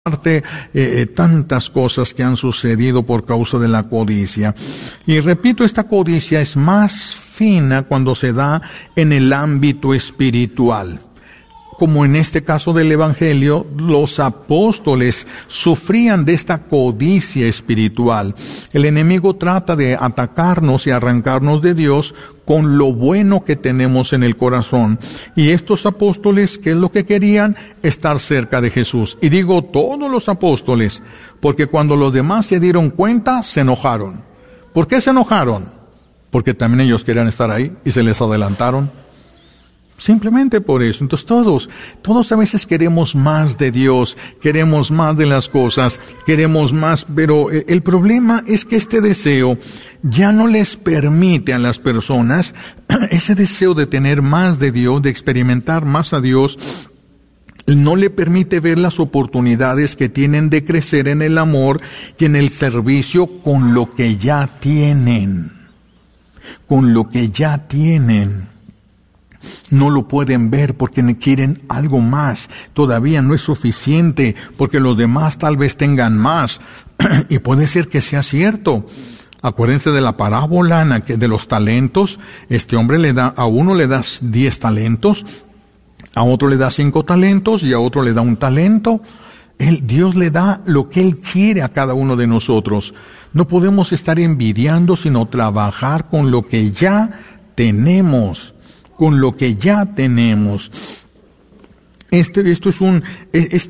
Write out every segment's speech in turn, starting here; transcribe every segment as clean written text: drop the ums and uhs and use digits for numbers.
tantas cosas que han sucedido por causa de la codicia. Y repito, esta codicia es más fina cuando se da en el ámbito espiritual. Como en este caso del Evangelio, los apóstoles sufrían de esta codicia espiritual. El enemigo trata de atacarnos y arrancarnos de Dios con lo bueno que tenemos en el corazón. Y estos apóstoles, ¿qué es lo que querían? Estar cerca de Jesús. Y digo todos los apóstoles, porque cuando los demás se dieron cuenta, se enojaron. ¿Por qué se enojaron? Porque también ellos querían estar ahí y se les adelantaron. Simplemente por eso. Entonces todos a veces queremos más de Dios, queremos más de las cosas, queremos más, pero el problema es que este deseo ya no les permite a las personas ese deseo de tener más de Dios, de experimentar más a Dios, no le permite ver las oportunidades que tienen de crecer en el amor y en el servicio con lo que ya tienen. Con lo que ya tienen. No lo pueden ver porque quieren algo más. Todavía no es suficiente porque los demás tal vez tengan más. Y puede ser que sea cierto. Acuérdense de la parábola de los talentos. Este hombre a uno le da 10 talentos, a otro le da 5 talentos y a otro le da 1 talento. Dios le da lo que Él quiere a cada uno de nosotros. No podemos estar envidiando, sino trabajar con lo que ya tenemos. Con lo que ya tenemos. Esto es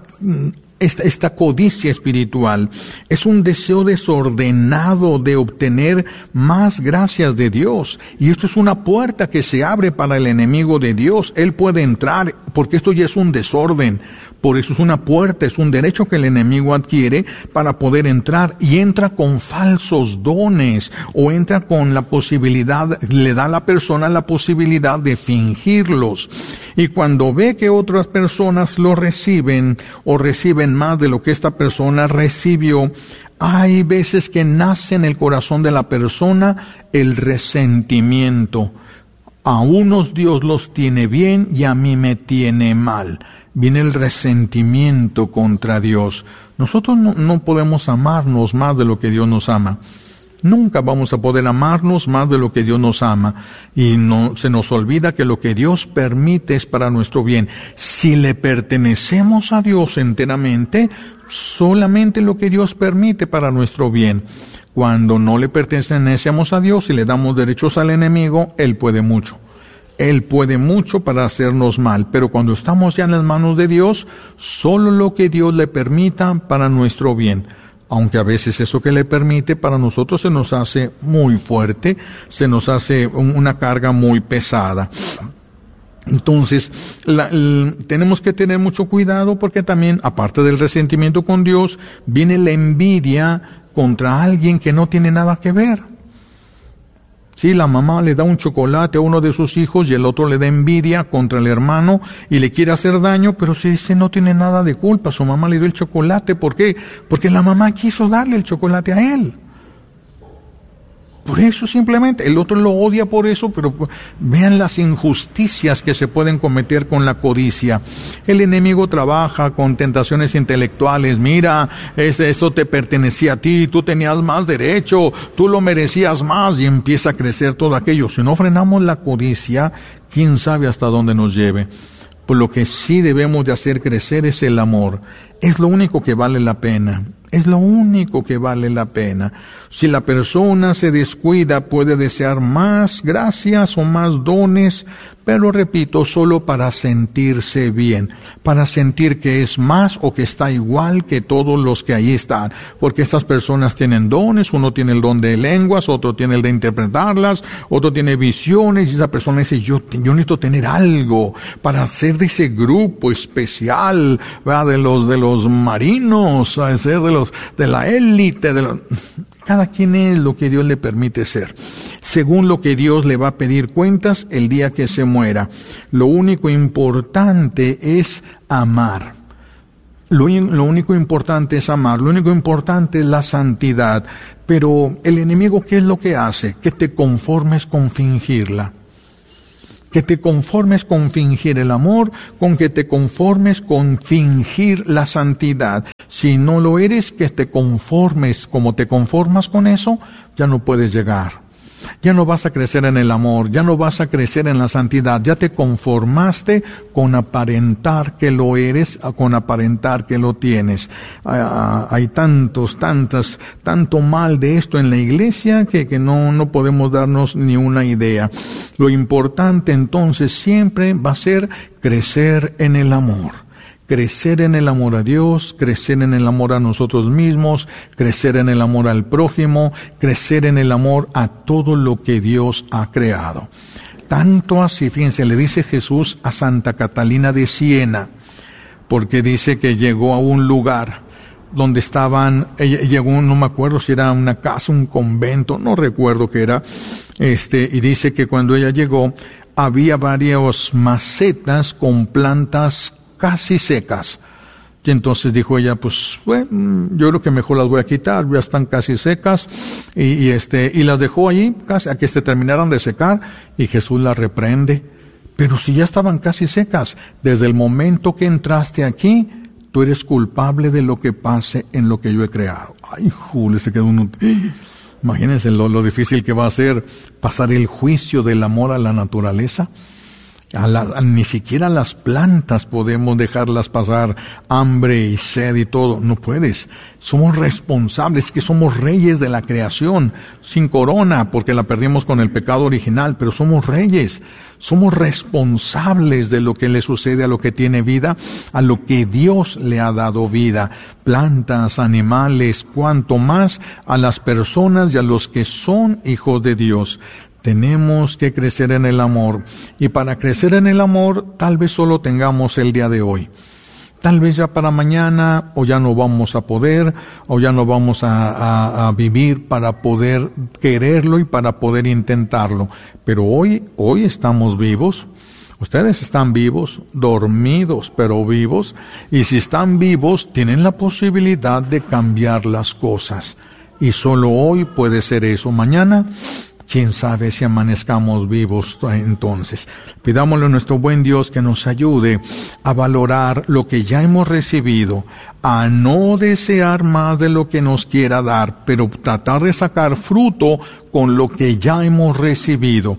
esta codicia espiritual es un deseo desordenado de obtener más gracias de Dios. Y esto es una puerta que se abre para el enemigo de Dios. Él puede entrar porque esto ya es un desorden. Por eso es una puerta, es un derecho que el enemigo adquiere para poder entrar, y entra con falsos dones, o entra con la posibilidad, le da a la persona la posibilidad de fingirlos. Y cuando ve que otras personas lo reciben, o reciben más de lo que esta persona recibió, hay veces que nace en el corazón de la persona el resentimiento. A unos Dios los tiene bien y a mí me tiene mal. Viene el resentimiento contra Dios. Nosotros no podemos amarnos más de lo que Dios nos ama. Nunca vamos a poder amarnos más de lo que Dios nos ama. Y se nos olvida que lo que Dios permite es para nuestro bien. Si le pertenecemos a Dios enteramente, solamente lo que Dios permite para nuestro bien. Cuando no le pertenecemos a Dios y le damos derechos al enemigo, Él puede mucho. Él puede mucho para hacernos mal, pero cuando estamos ya en las manos de Dios, solo lo que Dios le permita para nuestro bien. Aunque a veces eso que le permite para nosotros se nos hace muy fuerte, se nos hace una carga muy pesada. Entonces, tenemos que tener mucho cuidado porque también, aparte del resentimiento con Dios, viene la envidia contra alguien que no tiene nada que ver. Sí, la mamá le da un chocolate a uno de sus hijos y el otro le da envidia contra el hermano y le quiere hacer daño, pero si ese no tiene nada de culpa, su mamá le dio el chocolate. ¿Por qué? Porque la mamá quiso darle el chocolate a él. Por eso simplemente, el otro lo odia por eso, pero vean las injusticias que se pueden cometer con la codicia. El enemigo trabaja con tentaciones intelectuales. Mira, esto te pertenecía a ti, tú tenías más derecho, tú lo merecías más, y empieza a crecer todo aquello. Si no frenamos la codicia, quién sabe hasta dónde nos lleve. Por lo que sí debemos de hacer crecer es el amor. Es lo único que vale la pena. Es lo único que vale la pena. Si la persona se descuida, puede desear más gracias o más dones, pero repito, solo para sentirse bien, para sentir que es más o que está igual que todos los que ahí están. Porque estas personas tienen dones, uno tiene el don de lenguas, otro tiene el de interpretarlas, otro tiene visiones, y esa persona dice, yo necesito tener algo para ser de ese grupo especial, ¿verdad? de los marinos, ser de la élite, Cada quien es lo que Dios le permite ser, según lo que Dios le va a pedir cuentas el día que se muera. Lo único importante es amar. Lo único importante es amar, lo único importante es la santidad. Pero el enemigo, ¿qué es lo que hace? Que te conformes con fingirla. que te conformes con fingir el amor, con que te conformes con fingir la santidad. Si no lo eres, que te conformes como te conformas con eso, ya no puedes llegar. Ya no vas a crecer en el amor, ya no vas a crecer en la santidad, ya te conformaste con aparentar que lo eres, con aparentar que lo tienes. Hay tanto mal de esto en la iglesia que no podemos darnos ni una idea. Lo importante entonces siempre va a ser crecer en el amor. Crecer en el amor a Dios, crecer en el amor a nosotros mismos, crecer en el amor al prójimo, crecer en el amor a todo lo que Dios ha creado. Tanto así, fíjense, le dice Jesús a Santa Catalina de Siena, porque dice que llegó a un lugar donde llegó, no me acuerdo si era una casa, un convento, no recuerdo qué era, y dice que cuando ella llegó, había varias macetas con plantas casi secas. Y entonces dijo ella, pues, bueno, yo creo que mejor las voy a quitar, ya están casi secas, y las dejó allí, casi a que se terminaran de secar, y Jesús la reprende. Pero si ya estaban casi secas, desde el momento que entraste aquí, tú eres culpable de lo que pase en lo que yo he creado. Ay, Julio, se quedó uno. Imagínense lo difícil que va a ser pasar el juicio del amor a la naturaleza. Ni siquiera las plantas podemos dejarlas pasar hambre y sed y todo. No puedes. Somos responsables, que somos reyes de la creación, sin corona, porque la perdimos con el pecado original, pero somos reyes. Somos responsables de lo que le sucede a lo que tiene vida, a lo que Dios le ha dado vida. Plantas, animales, cuanto más a las personas y a los que son hijos de Dios. Tenemos que crecer en el amor. Y para crecer en el amor, tal vez solo tengamos el día de hoy. Tal vez ya para mañana, o ya no vamos a poder, o ya no vamos a vivir para poder quererlo y para poder intentarlo. Pero hoy estamos vivos. Ustedes están vivos, dormidos, pero vivos. Y si están vivos, tienen la posibilidad de cambiar las cosas. Y solo hoy puede ser eso. Mañana, quién sabe si amanezcamos vivos entonces. Pidámosle a nuestro buen Dios que nos ayude a valorar lo que ya hemos recibido, a no desear más de lo que nos quiera dar, pero tratar de sacar fruto con lo que ya hemos recibido.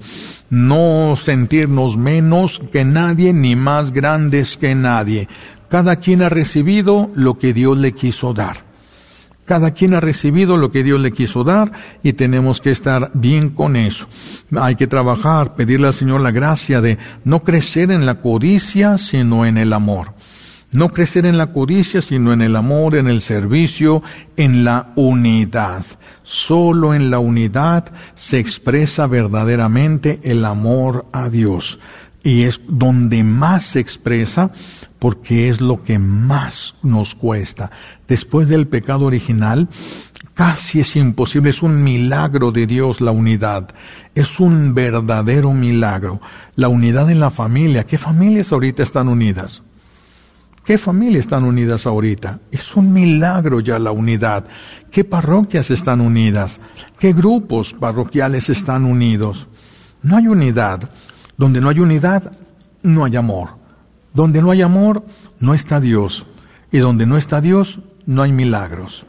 No sentirnos menos que nadie ni más grandes que nadie. Cada quien ha recibido lo que Dios le quiso dar. Cada quien ha recibido lo que Dios le quiso dar y tenemos que estar bien con eso. Hay que trabajar, pedirle al Señor la gracia de no crecer en la codicia, sino en el amor. No crecer en la codicia, sino en el amor, en el servicio, en la unidad. Solo en la unidad se expresa verdaderamente el amor a Dios. Y es donde más se expresa, porque es lo que más nos cuesta. Después del pecado original, casi es imposible, es un milagro de Dios la unidad. Es un verdadero milagro. La unidad en la familia. ¿Qué familias ahorita están unidas? ¿Qué familias están unidas ahorita? Es un milagro ya la unidad. ¿Qué parroquias están unidas? ¿Qué grupos parroquiales están unidos? No hay unidad. Donde no hay unidad, no hay amor. Donde no hay amor, no está Dios. Y donde no está Dios, no hay milagros.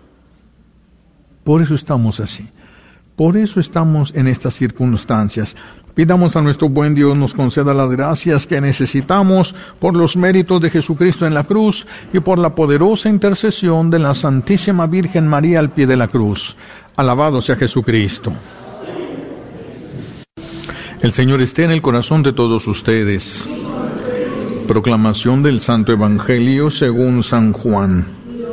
Por eso estamos así. Por eso estamos en estas circunstancias. Pidamos a nuestro buen Dios nos conceda las gracias que necesitamos por los méritos de Jesucristo en la cruz y por la poderosa intercesión de la Santísima Virgen María al pie de la cruz. Alabado sea Jesucristo. El Señor esté en el corazón de todos ustedes. Proclamación del Santo Evangelio según San Juan.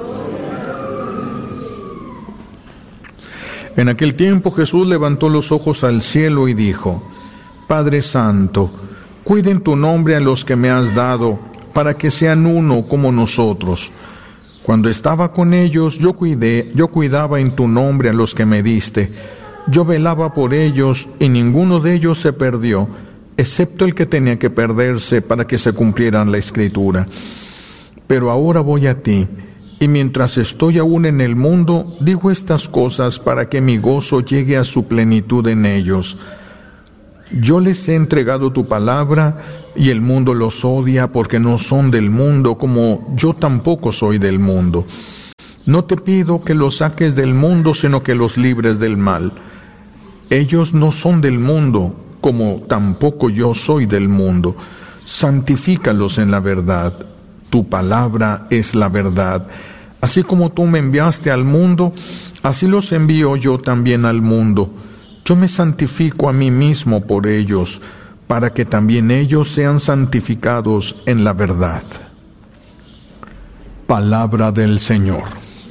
En aquel tiempo Jesús levantó los ojos al cielo y dijo: Padre Santo, cuida en tu nombre a los que me has dado, para que sean uno como nosotros. Cuando estaba con ellos, yo cuidaba en tu nombre a los que me diste. Yo velaba por ellos, y ninguno de ellos se perdió, excepto el que tenía que perderse para que se cumpliera la Escritura. Pero ahora voy a ti, y mientras estoy aún en el mundo, digo estas cosas para que mi gozo llegue a su plenitud en ellos. Yo les he entregado tu palabra y el mundo los odia porque no son del mundo, como yo tampoco soy del mundo. No te pido que los saques del mundo, sino que los libres del mal. Ellos no son del mundo, como tampoco yo soy del mundo. Santifícalos en la verdad. Tu palabra es la verdad. Así como tú me enviaste al mundo, así los envío yo también al mundo. Yo me santifico a mí mismo por ellos, para que también ellos sean santificados en la verdad. Palabra del Señor.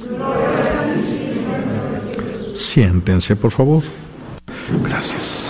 Siéntense, por favor. Gracias.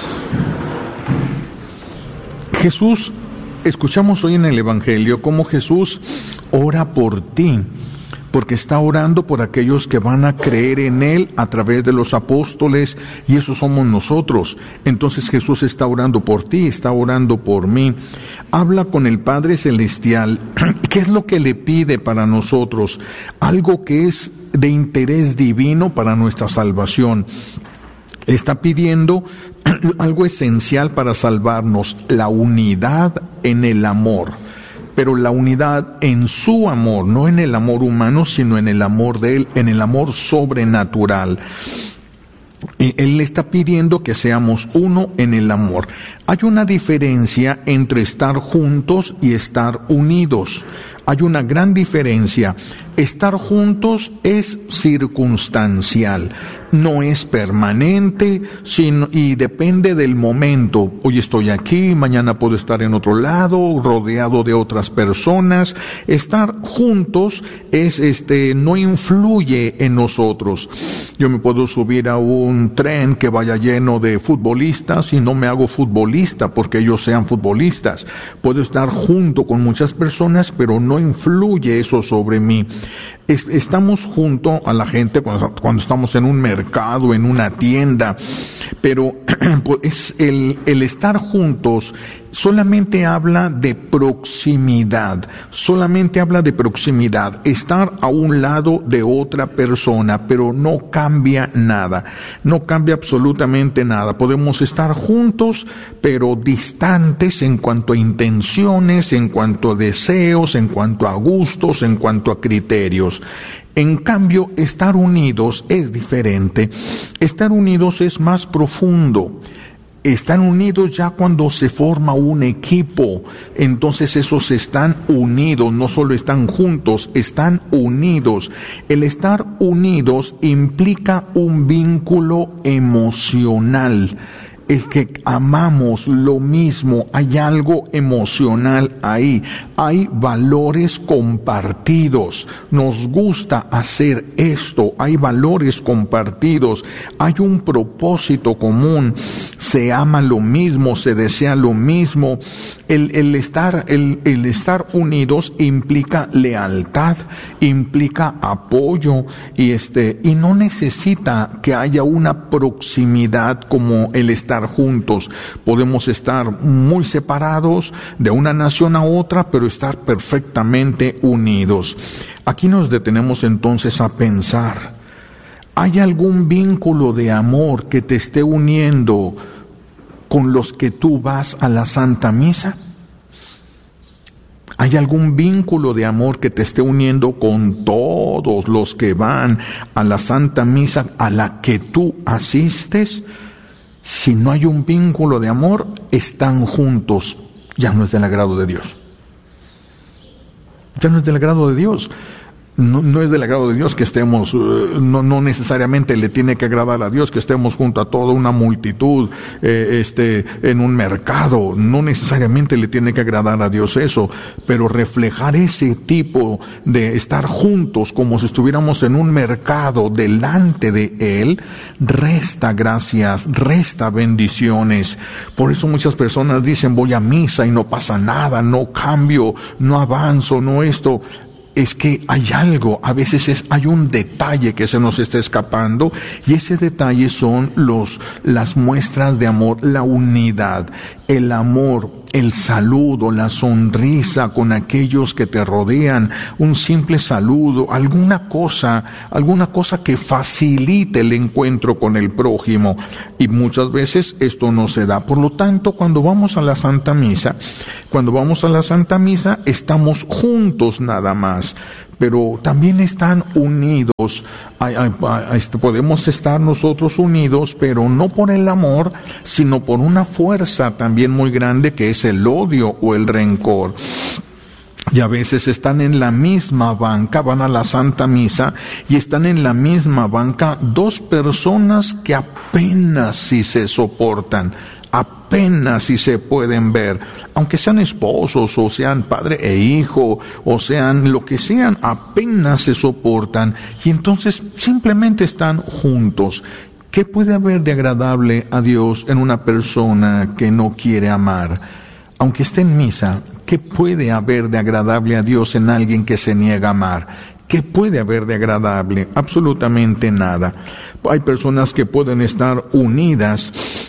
Jesús, escuchamos hoy en el Evangelio cómo Jesús ora por ti, porque está orando por aquellos que van a creer en Él a través de los apóstoles, y esos somos nosotros. Entonces Jesús está orando por ti, está orando por mí. Habla con el Padre Celestial. ¿Qué es lo que le pide para nosotros? Algo que es de interés divino para nuestra salvación. Está pidiendo algo esencial para salvarnos: la unidad en el amor. Pero la unidad en su amor, no en el amor humano, sino en el amor de Él, en el amor sobrenatural. Él está pidiendo que seamos uno en el amor. Hay una diferencia entre estar juntos y estar unidos. Hay una gran diferencia. Estar juntos es circunstancial, no es permanente, y depende del momento. Hoy estoy aquí, mañana puedo estar en otro lado, rodeado de otras personas. Estar juntos es no influye en nosotros. Yo me puedo subir a un tren que vaya lleno de futbolistas y no me hago futbolista porque ellos sean futbolistas. Puedo estar junto con muchas personas, pero no influye eso sobre mí. Estamos junto a la gente cuando estamos en un mercado, en una tienda, pero es el estar juntos solamente habla de proximidad, estar a un lado de otra persona, pero no cambia nada, no cambia absolutamente nada. Podemos estar juntos, pero distantes en cuanto a intenciones, en cuanto a deseos, en cuanto a gustos, en cuanto a criterios. En cambio, estar unidos es diferente. Estar unidos es más profundo. Están unidos ya cuando se forma un equipo. Entonces esos están unidos, no solo están juntos, están unidos. El estar unidos implica un vínculo emocional. Es que amamos lo mismo, hay algo emocional ahí, hay valores compartidos, nos gusta hacer esto, hay valores compartidos, hay un propósito común, se ama lo mismo, se desea lo mismo. El estar unidos implica lealtad, implica apoyo, y no necesita que haya una proximidad como el estar juntos. Podemos estar muy separados de una nación a otra, pero estar perfectamente unidos. Aquí nos detenemos entonces a pensar: ¿hay algún vínculo de amor que te esté uniendo con los que tú vas a la Santa Misa? ¿Hay algún vínculo de amor que te esté uniendo con todos los que van a la Santa Misa a la que tú asistes? Si no hay un vínculo de amor, están juntos, ya no es del agrado de Dios. Ya no es del agrado de Dios. No es del agrado de Dios que estemos, no necesariamente le tiene que agradar a Dios que estemos junto a toda una multitud, en un mercado. No necesariamente le tiene que agradar a Dios eso, pero reflejar ese tipo de estar juntos como si estuviéramos en un mercado delante de Él, resta gracias, resta bendiciones. Por eso muchas personas dicen: voy a misa y no pasa nada, no cambio, no avanzo, no esto. Es que hay algo, a veces hay un detalle que se nos está escapando, y ese detalle son las muestras de amor, la unidad. el amor, el saludo, la sonrisa con aquellos que te rodean, un simple saludo, alguna cosa que facilite el encuentro con el prójimo. Y muchas veces esto no se da. Por lo tanto, cuando vamos a la Santa Misa, estamos juntos nada más, pero también están unidos. Podemos estar nosotros unidos, pero no por el amor, sino por una fuerza también muy grande que es el odio o el rencor. Y a veces están en la misma banca, van a la Santa Misa y están en la misma banca dos personas que apenas si se soportan, apenas si se pueden ver, aunque sean esposos o sean padre e hijo o sean lo que sean, apenas se soportan y entonces simplemente están juntos. ¿Qué puede haber de agradable a Dios en una persona que no quiere amar? Aunque esté en misa, ¿qué puede haber de agradable a Dios en alguien que se niega a amar? ¿Qué puede haber de agradable? Absolutamente nada. Hay personas que pueden estar unidas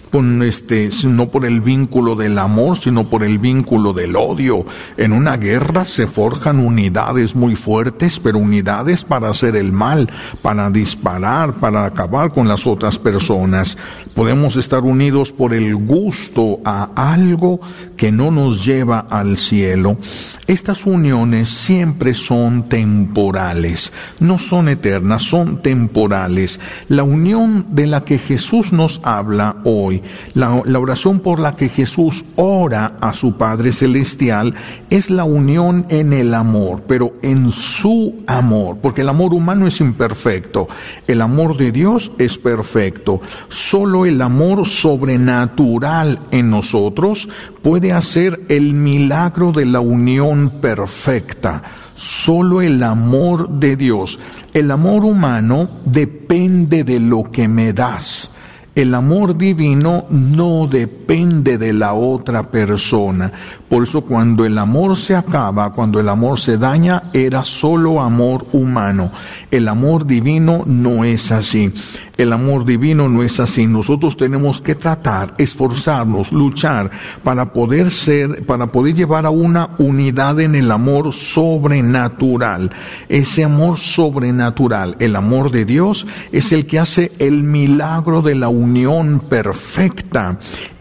no por el vínculo del amor, sino por el vínculo del odio. En una guerra se forjan unidades muy fuertes, pero unidades para hacer el mal, para disparar, para acabar con las otras personas. Podemos estar unidos por el gusto a algo que no nos lleva al cielo. Estas uniones siempre son temporales, no son eternas, son temporales. La unión de la que Jesús nos habla hoy, la oración por la que Jesús ora a su Padre Celestial, es la unión en el amor, pero en su amor, porque el amor humano es imperfecto, el amor de Dios es perfecto. Solo el amor sobrenatural en nosotros puede hacer el milagro de la unión perfecta. Solo el amor de Dios. El amor humano depende de lo que me das. El amor divino no depende de la otra persona. Por eso cuando el amor se acaba, cuando el amor se daña, era solo amor humano. El amor divino no es así. El amor divino no es así. Nosotros tenemos que tratar, esforzarnos, luchar para poder llevar a una unidad en el amor sobrenatural. Ese amor sobrenatural, el amor de Dios, es el que hace el milagro de la unión perfecta,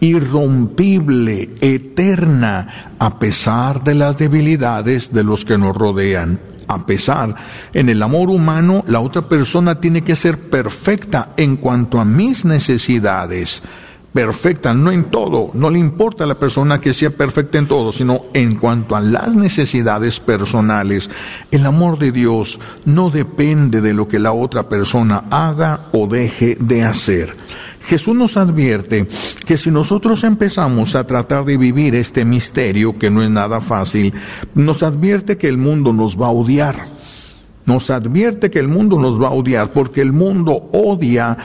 irrompible, eterna, a pesar de las debilidades de los que nos rodean. A pesar, en el amor humano, la otra persona tiene que ser perfecta en cuanto a mis necesidades. Perfecta, no en todo, no le importa a la persona que sea perfecta en todo, sino en cuanto a las necesidades personales. El amor de Dios no depende de lo que la otra persona haga o deje de hacer. Jesús nos advierte que si nosotros empezamos a tratar de vivir este misterio, que no es nada fácil, nos advierte que el mundo nos va a odiar. Nos advierte que el mundo nos va a odiar, porque el mundo odia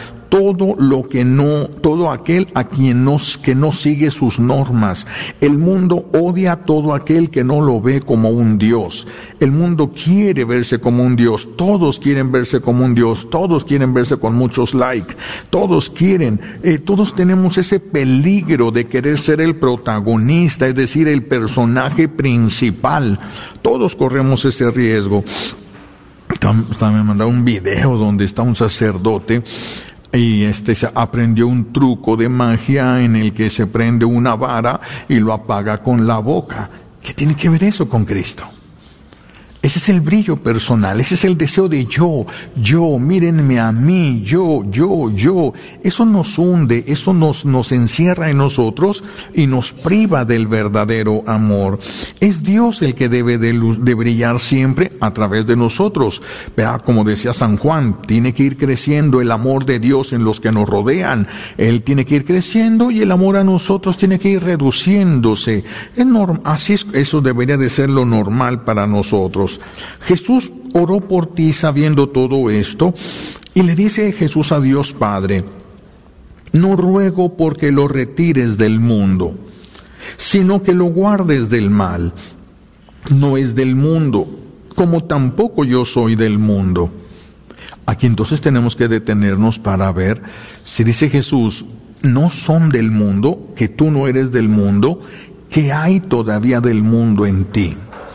todo aquel que no sigue sus normas. El mundo odia a todo aquel que no lo ve como un Dios. El mundo quiere verse como un Dios. Todos quieren verse como un Dios. Todos quieren verse con muchos likes. Todos tenemos ese peligro de querer ser el protagonista, es decir, el personaje principal. Todos corremos ese riesgo. Me mandó un video donde está un sacerdote y se aprendió un truco de magia en el que se prende una vara y lo apaga con la boca. ¿Qué tiene que ver eso con Cristo? Ese es el brillo personal, ese es el deseo de yo, mírenme a mí, yo. Eso nos hunde, eso nos encierra en nosotros y nos priva del verdadero amor. Es Dios el que debe de brillar siempre a través de nosotros. Vea, como decía San Juan, tiene que ir creciendo el amor de Dios en los que nos rodean. Él tiene que ir creciendo y el amor a nosotros tiene que ir reduciéndose. Eso debería de ser lo normal para nosotros. Jesús oró por ti sabiendo todo esto y le dice Jesús a Dios Padre: no ruego porque lo retires del mundo, sino que lo guardes del mal. No es del mundo, como tampoco yo soy del mundo. Aquí entonces tenemos que detenernos para ver si dice Jesús: no son del mundo, que tú no eres del mundo, ¿qué hay todavía del mundo en ti?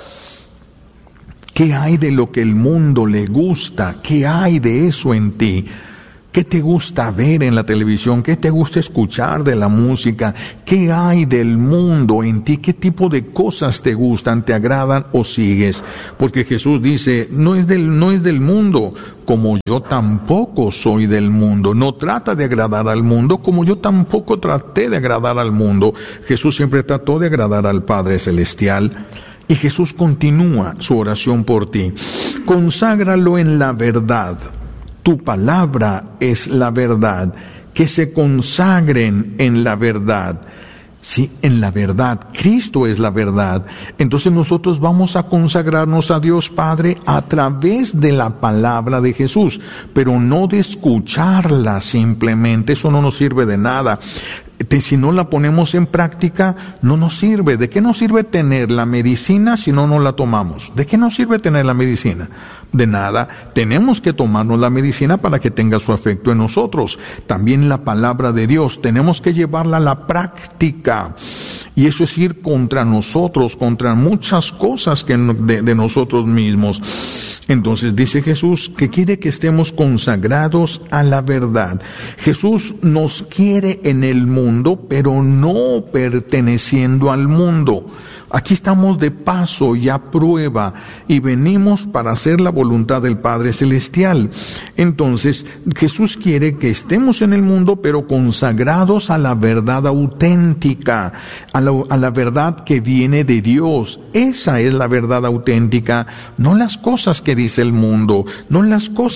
¿Qué hay de lo que el mundo le gusta? ¿Qué hay de eso en ti? ¿Qué te gusta ver en la televisión? ¿Qué te gusta escuchar de la música? ¿Qué hay del mundo en ti? ¿Qué tipo de cosas te gustan, te agradan o sigues? Porque Jesús dice, no es del mundo, como yo tampoco soy del mundo. No trata de agradar al mundo, como yo tampoco traté de agradar al mundo. Jesús siempre trató de agradar al Padre Celestial. Y Jesús continúa su oración por ti. Conságralo en la verdad. Tu palabra es la verdad. Que se consagren en la verdad. Sí, en la verdad. Cristo es la verdad. Entonces nosotros vamos a consagrarnos a Dios Padre a través de la palabra de Jesús, pero no de escucharla simplemente. Eso no nos sirve de nada. Si no la ponemos en práctica, no nos sirve. ¿De qué nos sirve tener la medicina si no la tomamos? ¿De qué nos sirve tener la medicina? De nada. Tenemos que tomarnos la medicina para que tenga su efecto en nosotros. También la palabra de Dios, tenemos que llevarla a la práctica. Y eso es ir contra nosotros, contra muchas cosas de nosotros mismos. Entonces dice Jesús que quiere que estemos consagrados a la verdad. Jesús nos quiere en el mundo, pero no perteneciendo al mundo. Aquí estamos de paso y a prueba y venimos para hacer la voluntad del Padre Celestial. Entonces, Jesús quiere que estemos en el mundo, pero consagrados a la verdad auténtica, a la verdad que viene de Dios. Esa es la verdad auténtica, no las cosas que dice el mundo, no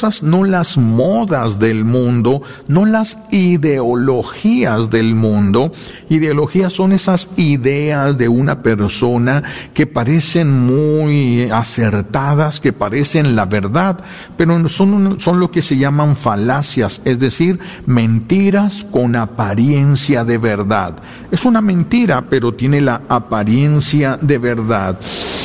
las modas del mundo, no las ideologías del mundo. Ideologías son esas ideas de una persona que parecen muy acertadas, que parecen la verdad, pero son lo que se llaman falacias, es decir, mentiras con apariencia de verdad. Es una mentira, pero tiene la apariencia de verdad.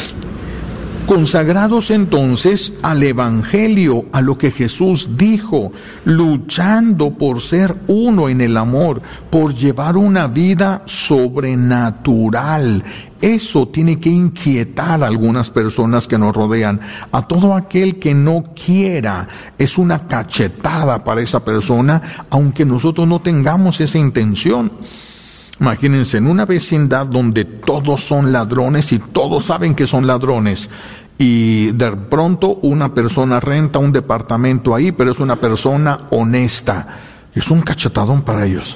Consagrados entonces al Evangelio, a lo que Jesús dijo, luchando por ser uno en el amor, por llevar una vida sobrenatural. Eso tiene que inquietar a algunas personas que nos rodean. A todo aquel que no quiera, es una cachetada para esa persona, aunque nosotros no tengamos esa intención. Imagínense, en una vecindad donde todos son ladrones y todos saben que son ladrones, y de pronto una persona renta un departamento ahí, pero es una persona honesta. Es un cachetadón para ellos.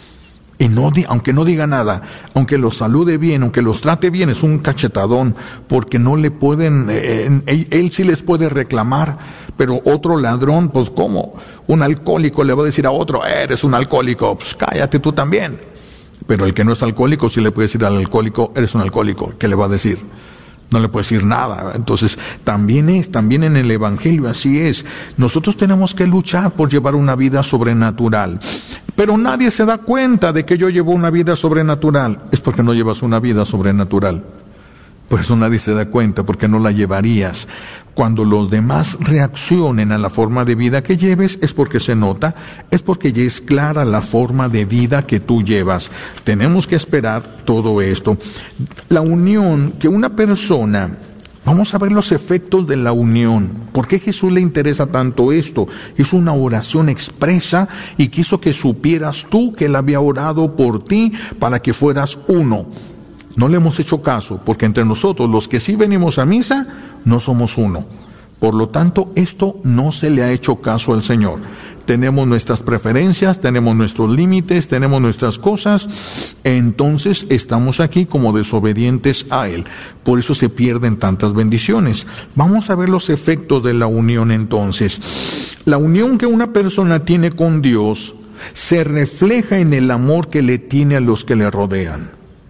Y aunque no diga nada, aunque los salude bien, aunque los trate bien, es un cachetadón, porque no le pueden, él sí les puede reclamar, pero otro ladrón, pues ¿cómo? Un alcohólico le va a decir a otro, eres un alcohólico, pues cállate tú también. Pero el que no es alcohólico sí le puede decir al alcohólico, eres un alcohólico. ¿Qué le va a decir? No le puede decir nada. Entonces, también en el Evangelio así es. Nosotros tenemos que luchar por llevar una vida sobrenatural. Pero nadie se da cuenta de que yo llevo una vida sobrenatural. Es porque no llevas una vida sobrenatural. Por eso nadie se da cuenta, porque no la llevarías. Cuando los demás reaccionen a la forma de vida que lleves, es porque se nota, es porque ya es clara la forma de vida que tú llevas. Tenemos que esperar todo esto. La unión que una persona, vamos a ver los efectos de la unión. ¿Por qué Jesús le interesa tanto esto? Hizo una oración expresa y quiso que supieras tú que Él había orado por ti para que fueras uno. No le hemos hecho caso, porque entre nosotros, los que sí venimos a misa, no somos uno. Por lo tanto, esto no se le ha hecho caso al Señor. Tenemos nuestras preferencias, tenemos nuestros límites, tenemos nuestras cosas, entonces estamos aquí como desobedientes a Él. Por eso se pierden tantas bendiciones. Vamos a ver los efectos de la unión entonces. La unión que una persona tiene con Dios se refleja en el amor que le tiene a los que le rodean.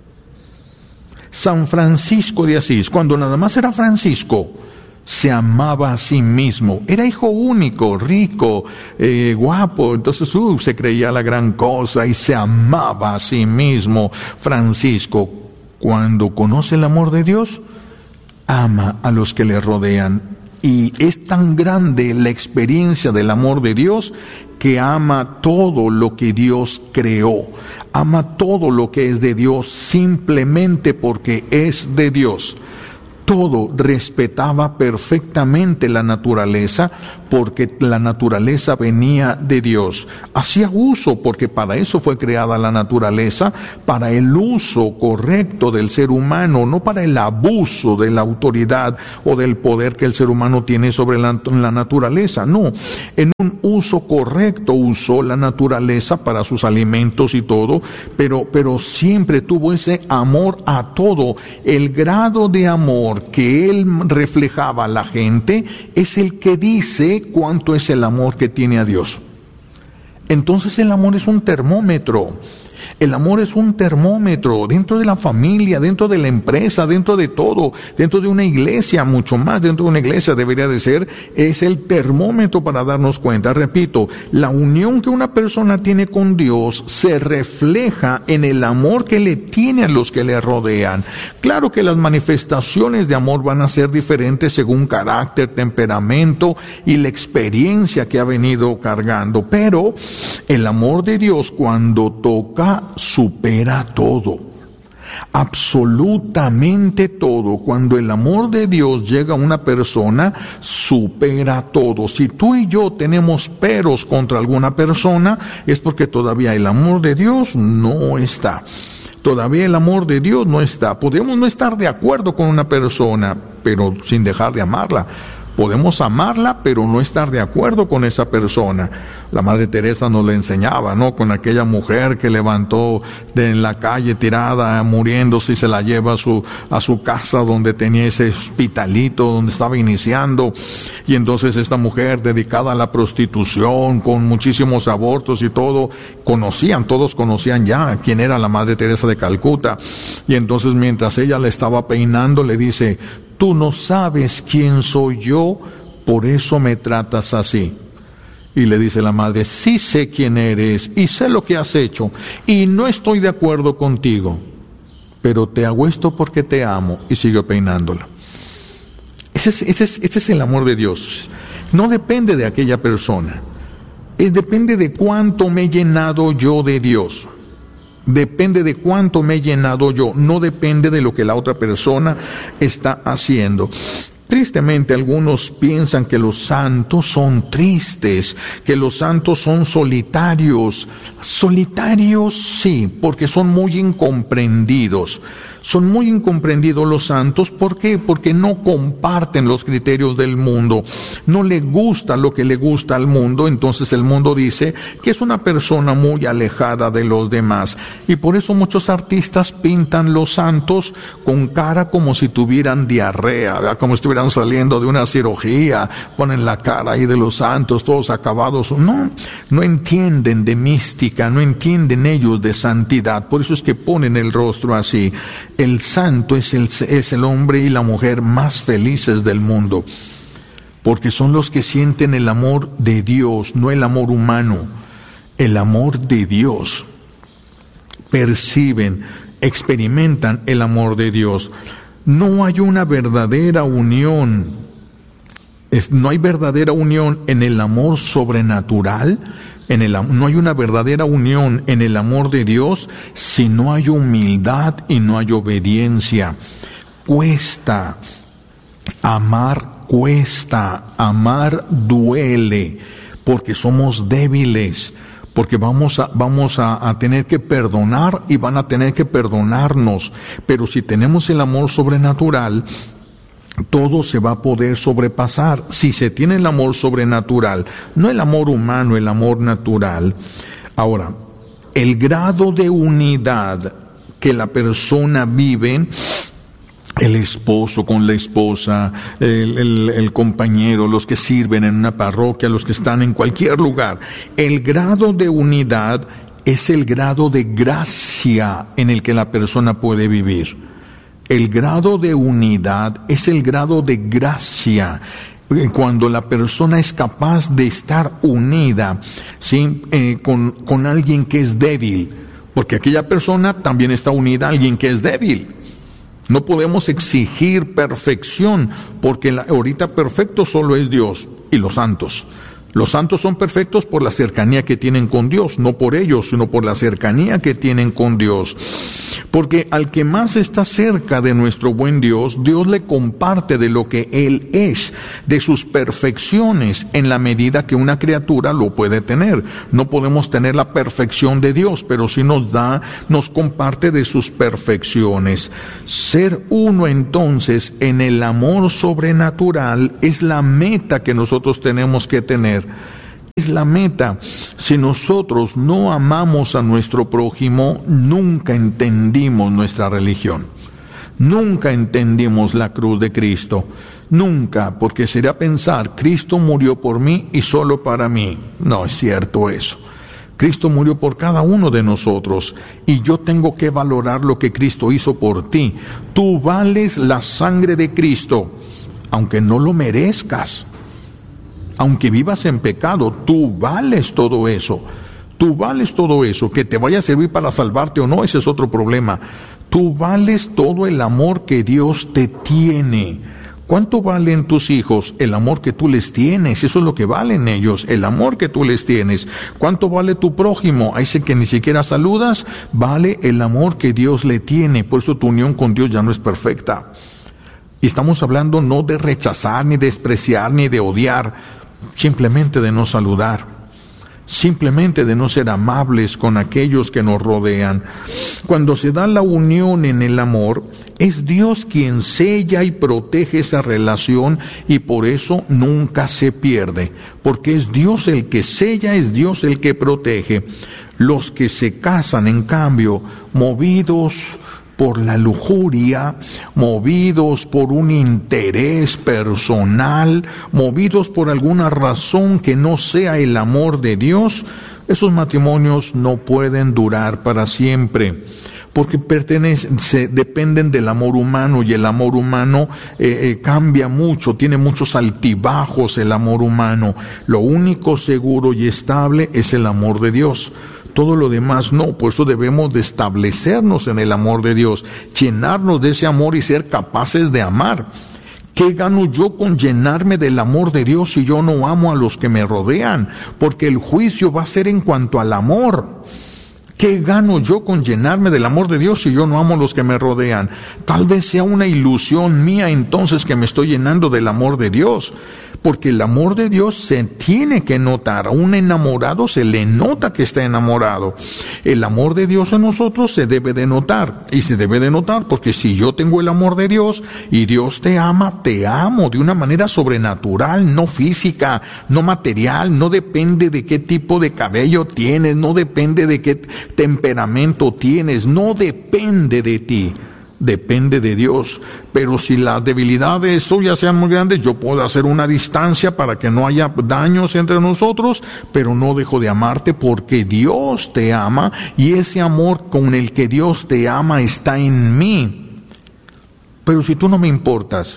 San Francisco de Asís, cuando nada más era Francisco, se amaba a sí mismo. Era hijo único, rico, guapo, entonces se creía la gran cosa y se amaba a sí mismo. Francisco, cuando conoce el amor de Dios, ama a los que le rodean. Y es tan grande la experiencia del amor de Dios que ama todo lo que Dios creó, ama todo lo que es de Dios simplemente porque es de Dios. Todo respetaba perfectamente la naturaleza porque la naturaleza venía de Dios. Hacía uso, porque para eso fue creada la naturaleza, para el uso correcto del ser humano, no para el abuso de la autoridad o del poder que el ser humano tiene sobre la naturaleza. No, en un uso correcto usó la naturaleza para sus alimentos y todo, pero siempre tuvo ese amor a todo. El grado de amor que él reflejaba a la gente es el que dice cuánto es el amor que tiene a Dios. Entonces el amor es un termómetro. El amor es un termómetro dentro de la familia, dentro de la empresa, dentro de todo, dentro de una iglesia, mucho más dentro de una iglesia debería de ser, es el termómetro para darnos cuenta. Repito, la unión que una persona tiene con Dios se refleja en el amor que le tiene a los que le rodean. Claro que las manifestaciones de amor van a ser diferentes según carácter, temperamento y la experiencia que ha venido cargando, pero el amor de Dios cuando toca supera todo, absolutamente todo. Cuando el amor de Dios llega a una persona, supera todo. Si tú y yo tenemos peros contra alguna persona, es porque todavía el amor de Dios no está. Todavía el amor de Dios no está. Podemos no estar de acuerdo con una persona, pero sin dejar de amarla. Podemos amarla, pero no estar de acuerdo con esa persona. La Madre Teresa nos lo enseñaba, ¿no? Con aquella mujer que levantó en la calle tirada, muriéndose, y se la lleva a su casa donde tenía ese hospitalito donde estaba iniciando. Y entonces esta mujer dedicada a la prostitución, con muchísimos abortos y todo, todos conocían ya quién era la Madre Teresa de Calcuta. Y entonces mientras ella le estaba peinando, le dice: tú no sabes quién soy yo, por eso me tratas así. Y le dice la madre: sí sé quién eres y sé lo que has hecho y no estoy de acuerdo contigo, pero te hago esto porque te amo. Y siguió peinándola. Ese es el amor de Dios. No depende de aquella persona, depende de cuánto me he llenado yo de Dios. Depende de cuánto me he llenado yo, no depende de lo que la otra persona está haciendo. Tristemente, algunos piensan que los santos son tristes, que los santos son solitarios. Solitarios sí, porque son muy incomprendidos. Son muy incomprendidos los santos. ¿Por qué? Porque no comparten los criterios del mundo. No le gusta lo que le gusta al mundo. Entonces el mundo dice que es una persona muy alejada de los demás. Y por eso muchos artistas pintan los santos con cara como si tuvieran diarrea, ¿verdad? Como si estuvieran saliendo de una cirugía. Ponen la cara ahí de los santos, todos acabados. No entienden de mística, no entienden ellos de santidad. Por eso es que ponen el rostro así. El santo es el hombre y la mujer más felices del mundo, porque son los que sienten el amor de Dios, no el amor humano, el amor de Dios. Perciben, experimentan el amor de Dios. No hay una verdadera unión, no hay verdadera unión en el amor sobrenatural. No hay una verdadera unión en el amor de Dios si no hay humildad y no hay obediencia. Cuesta, amar duele, porque somos débiles, porque vamos a tener que perdonar y van a tener que perdonarnos. Pero si tenemos el amor sobrenatural, todo se va a poder sobrepasar. Si se tiene el amor sobrenatural, no el amor humano, el amor natural. Ahora, el grado de unidad que la persona vive, el esposo con la esposa, el compañero, los que sirven en una parroquia, los que están en cualquier lugar, el grado de unidad es el grado de gracia en el que la persona puede vivir. El grado de unidad es el grado de gracia, cuando la persona es capaz de estar unida, ¿sí? con alguien que es débil, porque aquella persona también está unida a alguien que es débil. No podemos exigir perfección, porque ahorita perfecto solo es Dios y los santos. Los santos son perfectos por la cercanía que tienen con Dios, no por ellos, sino por la cercanía que tienen con Dios. Porque al que más está cerca de nuestro buen Dios, Dios le comparte de lo que Él es, de sus perfecciones, en la medida que una criatura lo puede tener. No podemos tener la perfección de Dios, pero sí nos comparte de sus perfecciones. Ser uno entonces en el amor sobrenatural es la meta que nosotros tenemos que tener. Es la meta. Si nosotros no amamos a nuestro prójimo, nunca entendimos nuestra religión. Nunca entendimos la cruz de Cristo. Nunca, porque sería pensar, Cristo murió por mí y solo para mí. No es cierto eso. Cristo murió por cada uno de nosotros y yo tengo que valorar lo que Cristo hizo por ti. Tú vales la sangre de Cristo, aunque no lo merezcas. Aunque vivas en pecado, tú vales todo eso. Tú vales todo eso. Que te vaya a servir para salvarte o no, ese es otro problema. Tú vales todo el amor que Dios te tiene. ¿Cuánto valen tus hijos? El amor que tú les tienes. Eso es lo que valen ellos, el amor que tú les tienes. ¿Cuánto vale tu prójimo? A ese que ni siquiera saludas, vale el amor que Dios le tiene. Por eso tu unión con Dios ya no es perfecta. Y estamos hablando no de rechazar, ni de despreciar, ni de odiar. Simplemente de no saludar, simplemente de no ser amables con aquellos que nos rodean. Cuando se da la unión en el amor, es Dios quien sella y protege esa relación y por eso nunca se pierde, porque es Dios el que sella, es Dios el que protege. Los que se casan, en cambio, movidos por la lujuria, movidos por un interés personal, movidos por alguna razón que no sea el amor de Dios, esos matrimonios no pueden durar para siempre, porque dependen del amor humano, y el amor humano cambia mucho, tiene muchos altibajos el amor humano. Lo único seguro y estable es el amor de Dios. Todo lo demás no, por eso debemos de establecernos en el amor de Dios, llenarnos de ese amor y ser capaces de amar. ¿Qué gano yo con llenarme del amor de Dios si yo no amo a los que me rodean? Porque el juicio va a ser en cuanto al amor. ¿Qué gano yo con llenarme del amor de Dios si yo no amo a los que me rodean? Tal vez sea una ilusión mía entonces que me estoy llenando del amor de Dios. Porque el amor de Dios se tiene que notar. A un enamorado se le nota que está enamorado. El amor de Dios en nosotros se debe de notar. Y se debe de notar porque si yo tengo el amor de Dios y Dios te ama, te amo de una manera sobrenatural, no física, no material, no depende de qué tipo de cabello tienes, no depende de qué temperamento tienes, no depende de ti. Depende de Dios, pero si las debilidades suyas sean muy grandes, yo puedo hacer una distancia para que no haya daños entre nosotros, pero no dejo de amarte porque Dios te ama y ese amor con el que Dios te ama está en mí. Pero si tú no me importas,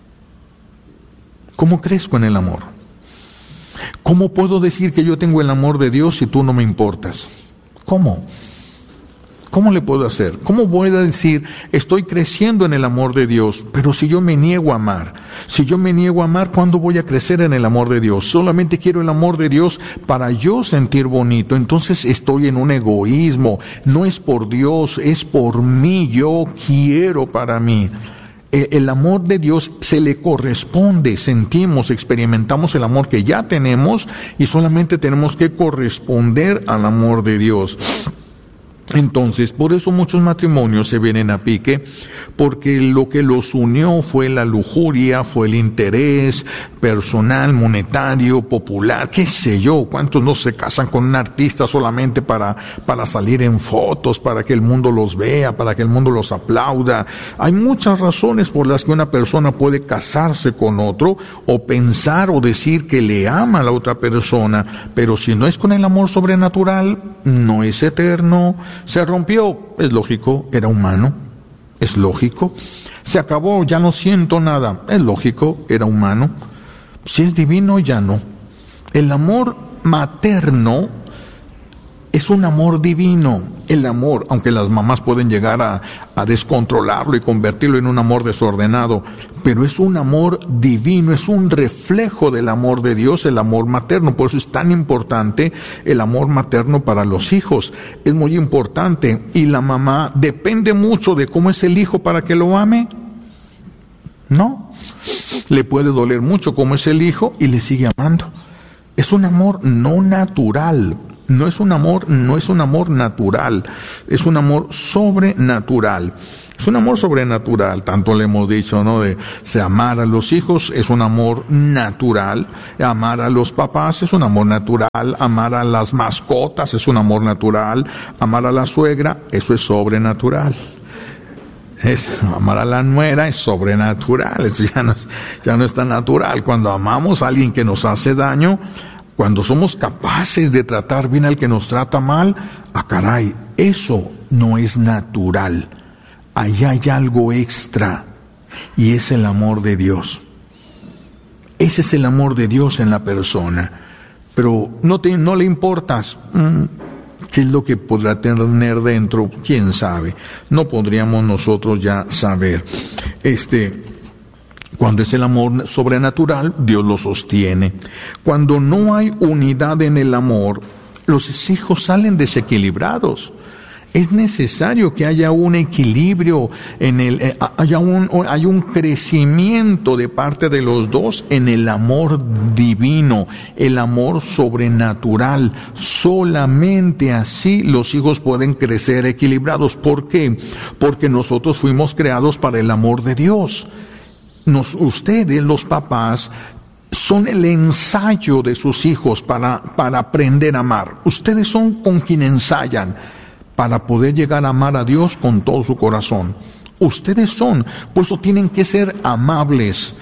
¿cómo crezco en el amor? ¿Cómo puedo decir que yo tengo el amor de Dios si tú no me importas? ¿Cómo? ¿Cómo le puedo hacer? ¿Cómo voy a decir, estoy creciendo en el amor de Dios? Pero si yo me niego a amar, si yo me niego a amar, ¿cuándo voy a crecer en el amor de Dios? Solamente quiero el amor de Dios para yo sentir bonito. Entonces estoy en un egoísmo. No es por Dios, es por mí. Yo quiero para mí. El amor de Dios se le corresponde, sentimos, experimentamos el amor que ya tenemos y solamente tenemos que corresponder al amor de Dios. Entonces, por eso muchos matrimonios se vienen a pique, porque lo que los unió fue la lujuria, fue el interés personal, monetario, popular, qué sé yo. ¿Cuántos no se casan con un artista solamente para salir en fotos, para que el mundo los vea, para que el mundo los aplauda? Hay muchas razones por las que una persona puede casarse con otro, o pensar o decir que le ama a la otra persona, pero si no es con el amor sobrenatural, no es eterno. Se rompió, es lógico, era humano, es lógico. Se acabó, ya no siento nada, es lógico, era humano. Si es divino, ya no. El amor materno Es un amor divino. El amor, aunque las mamás pueden llegar a descontrolarlo y convertirlo en un amor desordenado, pero es un amor divino, es un reflejo del amor de Dios, el amor materno. Por eso es tan importante el amor materno para los hijos. Es muy importante. Y la mamá depende mucho de cómo es el hijo para que lo ame. No. Le puede doler mucho cómo es el hijo y le sigue amando. Es un amor no natural. No es un amor natural, es un amor sobrenatural. Es un amor sobrenatural, tanto le hemos dicho, ¿no? Amar a los hijos es un amor natural, amar a los papás es un amor natural, amar a las mascotas es un amor natural, amar a la suegra, eso es sobrenatural. Amar a la nuera es sobrenatural, eso ya no es tan natural. Cuando amamos a alguien que nos hace daño, cuando somos capaces de tratar bien al que nos trata mal, caray, eso no es natural. Ahí hay algo extra, y es el amor de Dios. Ese es el amor de Dios en la persona. Pero no le importas qué es lo que podrá tener dentro, quién sabe. No podríamos nosotros ya saber. Cuando es el amor sobrenatural, Dios lo sostiene. Cuando no hay unidad en el amor, los hijos salen desequilibrados. Es necesario que haya un equilibrio hay un crecimiento de parte de los dos en el amor divino, el amor sobrenatural. Solamente así los hijos pueden crecer equilibrados. ¿Por qué? Porque nosotros fuimos creados para el amor de Dios. Ustedes, los papás, son el ensayo de sus hijos para aprender a amar. Ustedes son con quien ensayan para poder llegar a amar a Dios con todo su corazón. Ustedes son, por eso tienen que ser amables.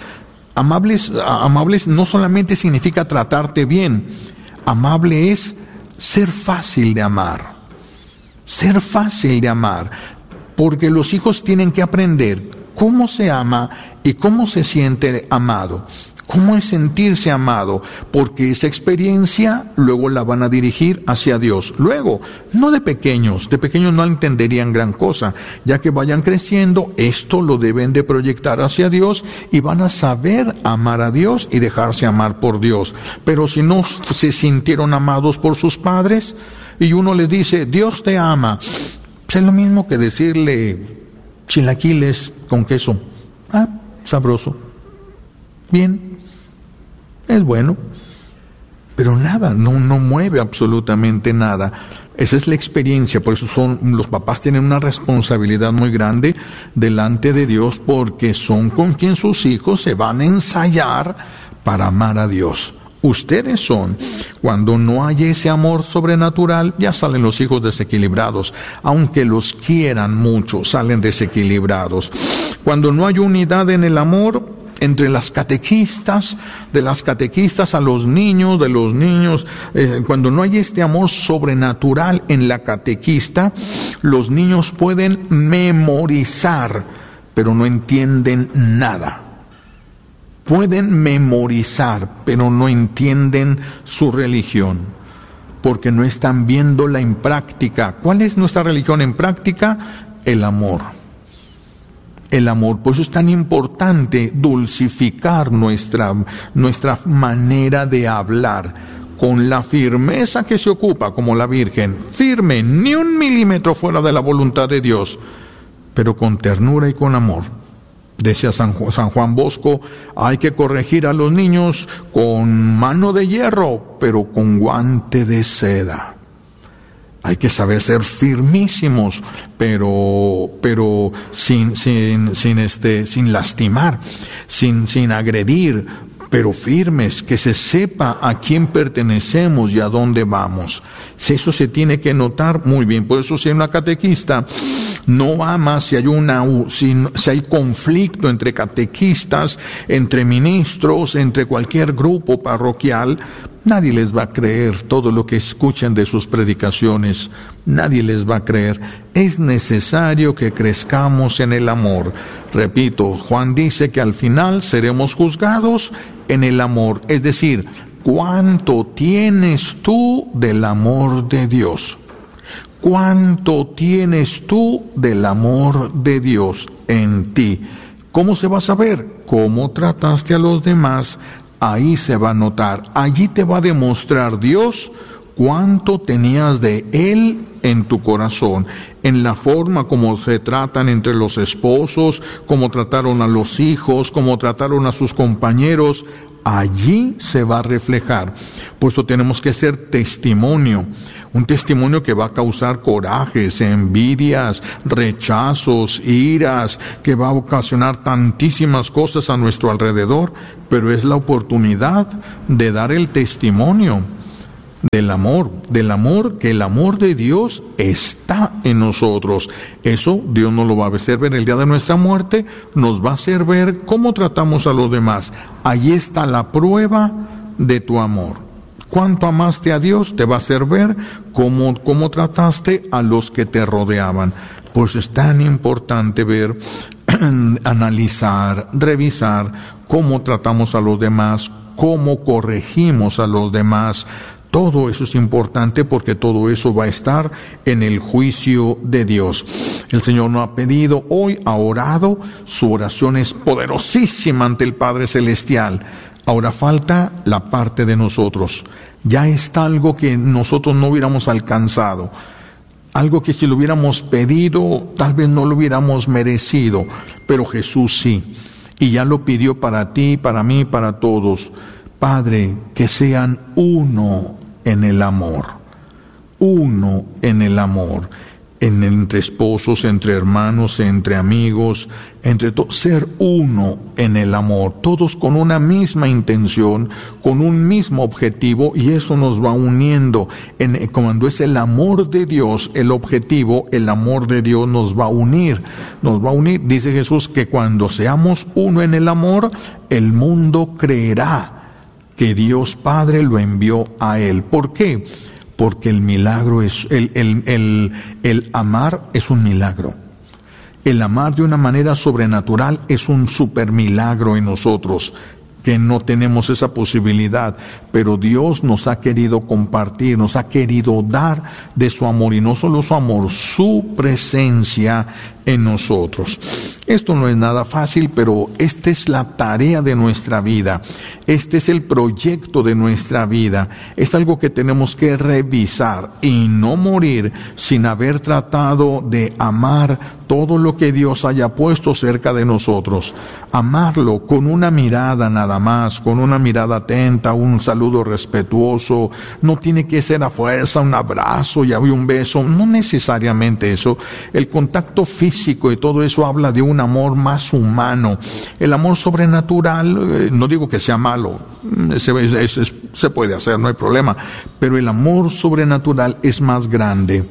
Amables no solamente significa tratarte bien. Amable es ser fácil de amar. Ser fácil de amar. Porque los hijos tienen que aprender cómo se ama y cómo se siente amado. ¿Cómo es sentirse amado? Porque esa experiencia luego la van a dirigir hacia Dios. Luego, no de pequeños no entenderían gran cosa, ya que vayan creciendo, esto lo deben de proyectar hacia Dios y van a saber amar a Dios y dejarse amar por Dios. Pero si no se sintieron amados por sus padres y uno les dice, Dios te ama, pues es lo mismo que decirle chilaquiles con queso. Sabroso. Bien. Es bueno, pero nada, no mueve absolutamente nada. Esa es la experiencia, por eso los papás tienen una responsabilidad muy grande delante de Dios, porque son con quien sus hijos se van a ensayar para amar a Dios. Ustedes son, cuando no hay ese amor sobrenatural, ya salen los hijos desequilibrados, aunque los quieran mucho, salen desequilibrados. Cuando no hay unidad en el amor, entre las catequistas, de las catequistas a los niños, de los niños, cuando no hay este amor sobrenatural en la catequista, los niños pueden memorizar, pero no entienden nada. Pueden memorizar, pero no entienden su religión, porque no están viéndola en práctica. ¿Cuál es nuestra religión en práctica? El amor. El amor, por eso es tan importante dulcificar nuestra manera de hablar con la firmeza que se ocupa, como la Virgen, firme, ni un milímetro fuera de la voluntad de Dios, pero con ternura y con amor. Decía San Juan Bosco, hay que corregir a los niños con mano de hierro, pero con guante de seda. Hay que saber ser firmísimos, pero sin lastimar, sin agredir, pero firmes, que se sepa a quién pertenecemos y a dónde vamos. Eso se tiene que notar muy bien. Por eso, si hay una catequista no ama, si hay conflicto entre catequistas, entre ministros, entre cualquier grupo parroquial, nadie les va a creer todo lo que escuchen de sus predicaciones. Nadie les va a creer. Es necesario que crezcamos en el amor. Repito, Juan dice que al final seremos juzgados en el amor. Es decir, ¿cuánto tienes tú del amor de Dios? ¿Cuánto tienes tú del amor de Dios en ti? ¿Cómo se va a saber? ¿Cómo trataste a los demás? Ahí se va a notar. Allí te va a demostrar Dios cuánto tenías de Él en tu corazón, en la forma como se tratan entre los esposos, cómo trataron a los hijos, cómo trataron a sus compañeros. Allí se va a reflejar. Por eso tenemos que ser testimonio. Un testimonio que va a causar corajes, envidias, rechazos, iras, que va a ocasionar tantísimas cosas a nuestro alrededor, pero es la oportunidad de dar el testimonio del amor, que el amor de Dios está en nosotros. Eso Dios nos lo va a hacer ver el día de nuestra muerte, nos va a hacer ver cómo tratamos a los demás. Allí está la prueba de tu amor. Cuánto amaste a Dios te va a hacer ver cómo trataste a los que te rodeaban. Pues es tan importante ver, analizar, revisar cómo tratamos a los demás, cómo corregimos a los demás. Todo eso es importante porque todo eso va a estar en el juicio de Dios. El Señor nos ha pedido, hoy ha orado, su oración es poderosísima ante el Padre Celestial. Ahora falta la parte de nosotros. Ya está algo que nosotros no hubiéramos alcanzado. Algo que si lo hubiéramos pedido, tal vez no lo hubiéramos merecido. Pero Jesús sí. Y ya lo pidió para ti, para mí, para todos. Padre, que sean uno en el amor. Uno en el amor. Entre esposos, entre hermanos, entre amigos, entre todos, ser uno en el amor, todos con una misma intención, con un mismo objetivo, y eso nos va uniendo. Cuando es el amor de Dios el objetivo, el amor de Dios nos va a unir, Dice Jesús que cuando seamos uno en el amor, el mundo creerá que Dios Padre lo envió a Él. ¿Por qué? Porque el milagro es, el amar es un milagro. El amar de una manera sobrenatural es un supermilagro en nosotros, que no tenemos esa posibilidad, pero Dios nos ha querido compartir, nos ha querido dar de su amor, y no solo su amor, su presencia en nosotros. Esto no es nada fácil, pero esta es la tarea de nuestra vida. Este es el proyecto de nuestra vida. Es algo que tenemos que revisar y no morir sin haber tratado de amar todo lo que Dios haya puesto cerca de nosotros. Amarlo con una mirada nada más, con una mirada atenta, un saludo respetuoso. No tiene que ser a fuerza un abrazo y un beso, no necesariamente eso. El contacto físico y todo eso habla de un amor más humano. El amor sobrenatural, no digo que sea malo, se puede hacer, no hay problema, pero el amor sobrenatural es más grande.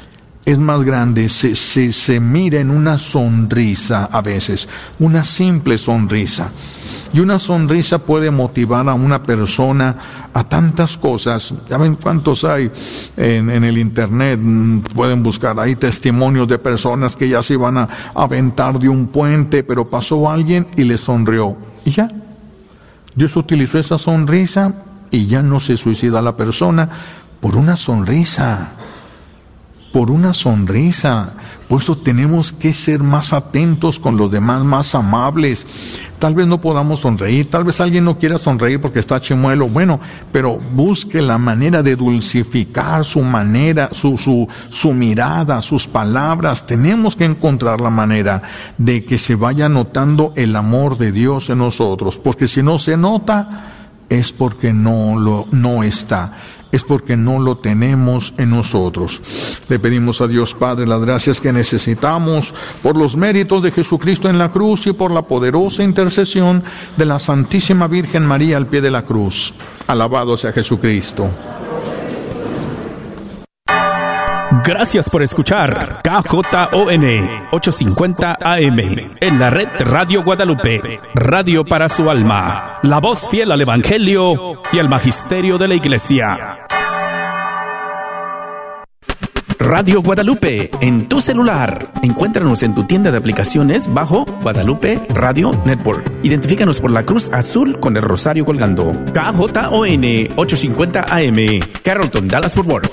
Se mira en una sonrisa a veces, una simple sonrisa. Y una sonrisa puede motivar a una persona a tantas cosas. Ya ven cuántos hay en el internet, pueden buscar ahí testimonios de personas que ya se iban a aventar de un puente, pero pasó alguien y le sonrió. Y ya, Dios utilizó esa sonrisa y ya no se suicida la persona por una sonrisa. Por una sonrisa. Por eso tenemos que ser más atentos con los demás, más amables. Tal vez no podamos sonreír, tal vez alguien no quiera sonreír porque está chimuelo, bueno, pero busque la manera de dulcificar su manera, su mirada, sus palabras. Tenemos que encontrar la manera de que se vaya notando el amor de Dios en nosotros, porque si no se nota, es porque no está. Es porque no lo tenemos en nosotros. Le pedimos a Dios Padre las gracias que necesitamos por los méritos de Jesucristo en la cruz y por la poderosa intercesión de la Santísima Virgen María al pie de la cruz. Alabado sea Jesucristo. Gracias por escuchar KJON 850 AM en la red Radio Guadalupe, radio para su alma, la voz fiel al Evangelio y al Magisterio de la Iglesia. Radio Guadalupe en tu celular. Encuéntranos en tu tienda de aplicaciones bajo Guadalupe Radio Network. Identifícanos por la cruz azul con el rosario colgando. KJON 850 AM, Carrollton, Dallas-Fort Worth.